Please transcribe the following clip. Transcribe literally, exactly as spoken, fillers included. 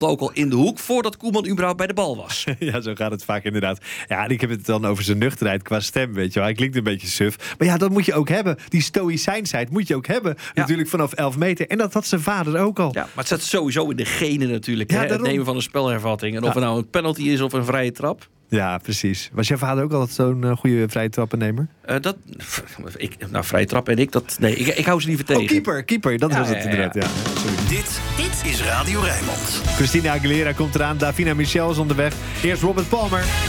ook al in de hoek voordat Koeman überhaupt bij de bal was. Ja, zo gaat het vaak inderdaad. Ja, en ik heb het dan over zijn nuchterheid qua stem, weet je wel. Hij klinkt een beetje suf. Maar ja, dat moet je ook hebben. Die stoïcijnsheid moet je ook hebben. Ja. Natuurlijk vanaf elf meter. En dat had zijn vader ook al. Ja, maar het zit sowieso in de genen natuurlijk. Ja, hè? Het daarom. nemen van een spelhervatting. En Ja. of het nou een penalty is of een vrije trap. Ja, precies. Was jouw vader ook altijd zo'n uh, goede vrije trappennemer? Uh, dat, ik, nou, vrije trap en ik, dat, nee, ik, ik hou ze liever tegen. Oh, keeper, keeper. Dat Ja, was het ja, ja, inderdaad. Ja. ja. Dit, dit is Radio Rijnmond. Christina Aguilera komt eraan. Davina Michel is onderweg. Eerst Robert Palmer.